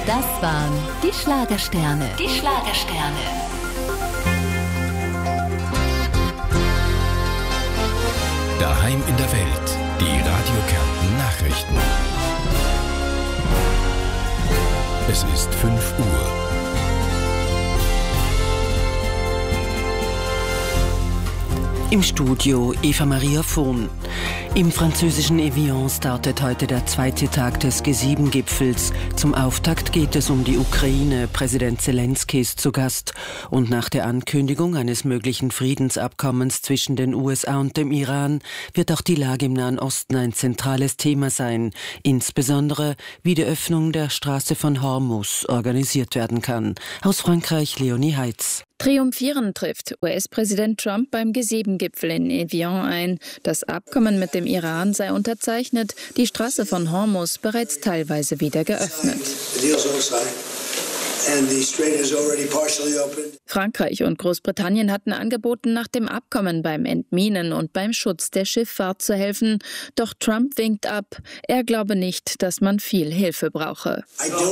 Das waren die Schlagersterne. Die Schlagersterne. Daheim in der Welt. Die Radio Kärnten Nachrichten. Es ist 5 Uhr. Im Studio Eva Maria Vohn. Im französischen Evian startet heute der zweite Tag des G7-Gipfels. Zum Auftakt geht es um die Ukraine. Präsident Zelensky ist zu Gast. Und nach der Ankündigung eines möglichen Friedensabkommens zwischen den USA und dem Iran wird auch die Lage im Nahen Osten ein zentrales Thema sein. Insbesondere, wie die Öffnung der Straße von Hormuz organisiert werden kann. Aus Frankreich Leonie Heitz. Triumphierend trifft US-Präsident Trump beim G7-Gipfel in Evian ein. Das Abkommen mit dem Iran sei unterzeichnet, die Straße von Hormuz bereits teilweise wieder geöffnet. Frankreich und Großbritannien hatten angeboten, nach dem Abkommen beim Entminen und beim Schutz der Schifffahrt zu helfen. Doch Trump winkt ab. Er glaube nicht, dass man viel Hilfe brauche.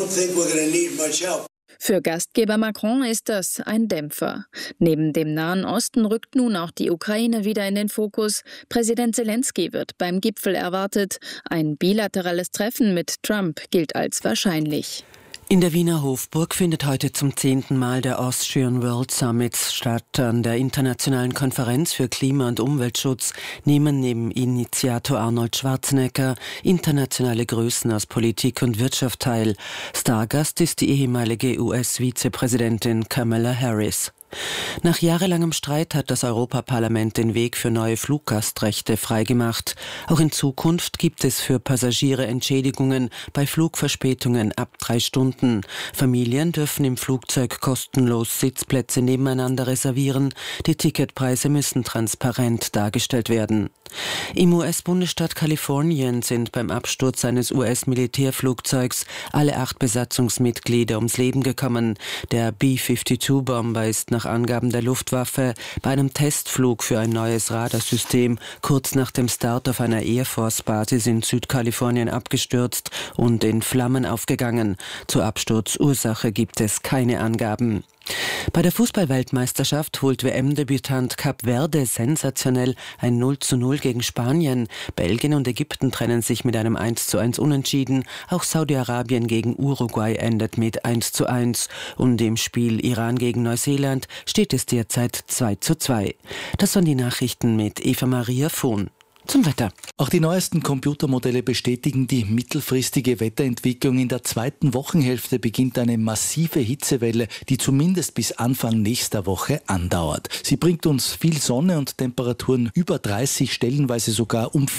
Für Gastgeber Macron ist das ein Dämpfer. Neben dem Nahen Osten rückt nun auch die Ukraine wieder in den Fokus. Präsident Zelensky wird beim Gipfel erwartet. Ein bilaterales Treffen mit Trump gilt als wahrscheinlich. In der Wiener Hofburg findet heute zum 10. Mal der Austrian World Summit statt. An der internationalen Konferenz für Klima- und Umweltschutz nehmen neben Initiator Arnold Schwarzenegger internationale Größen aus Politik und Wirtschaft teil. Stargast ist die ehemalige US-Vizepräsidentin Kamala Harris. Nach jahrelangem Streit hat das Europaparlament den Weg für neue Fluggastrechte freigemacht. Auch in Zukunft gibt es für Passagiere Entschädigungen bei Flugverspätungen ab 3 Stunden. Familien dürfen im Flugzeug kostenlos Sitzplätze nebeneinander reservieren. Die Ticketpreise müssen transparent dargestellt werden. Im US-Bundesstaat Kalifornien sind beim Absturz eines US-Militärflugzeugs alle 8 Besatzungsmitglieder ums Leben gekommen. Der B-52-Bomber ist nach Angaben der Luftwaffe bei einem Testflug für ein neues Radarsystem kurz nach dem Start auf einer Air Force-Basis in Südkalifornien abgestürzt und in Flammen aufgegangen. Zur Absturzursache gibt es keine Angaben. Bei der Fußball-Weltmeisterschaft holt WM-Debütant Kap Verde sensationell ein 0:0 gegen Spanien. Belgien und Ägypten trennen sich mit einem 1:1 Unentschieden. Auch Saudi-Arabien gegen Uruguay endet mit 1:1. Und im Spiel Iran gegen Neuseeland steht es derzeit 2:2. Das waren die Nachrichten mit Eva Maria Vohn. Zum Wetter. Auch die neuesten Computermodelle bestätigen die mittelfristige Wetterentwicklung. In der zweiten Wochenhälfte beginnt eine massive Hitzewelle, die zumindest bis Anfang nächster Woche andauert. Sie bringt uns viel Sonne und Temperaturen über 30, stellenweise sogar um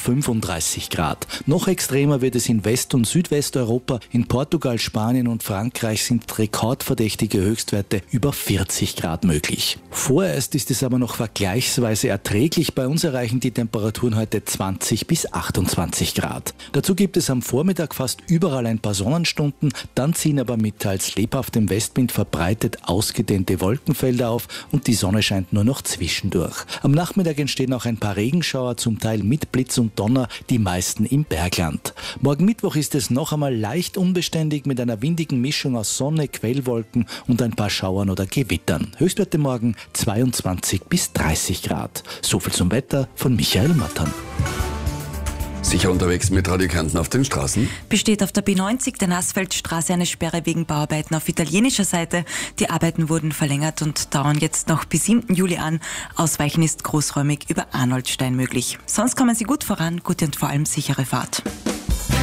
35 Grad. Noch extremer wird es in West- und Südwesteuropa. In Portugal, Spanien und Frankreich sind rekordverdächtige Höchstwerte über 40 Grad möglich. Vorerst ist es aber noch vergleichsweise erträglich. Bei uns erreichen die Temperaturen heute 20 bis 28 Grad. Dazu gibt es am Vormittag fast überall ein paar Sonnenstunden, dann ziehen aber mit teils lebhaftem Westwind verbreitet ausgedehnte Wolkenfelder auf und die Sonne scheint nur noch zwischendurch. Am Nachmittag entstehen auch ein paar Regenschauer, zum Teil mit Blitz und Donner, die meisten im Bergland. Morgen Mittwoch ist es noch einmal leicht unbeständig mit einer windigen Mischung aus Sonne, Quellwolken und ein paar Schauern oder Gewittern. Höchstwerte morgen 22 bis 30 Grad. So viel zum Wetter von Michael Mattern. Sicher unterwegs mit Radio Kärnten auf den Straßen? Besteht auf der B90 der Nassfeldstraße eine Sperre wegen Bauarbeiten auf italienischer Seite. Die Arbeiten wurden verlängert und dauern jetzt noch bis 7. Juli an. Ausweichen ist großräumig über Arnoldstein möglich. Sonst kommen Sie gut voran, gute und vor allem sichere Fahrt.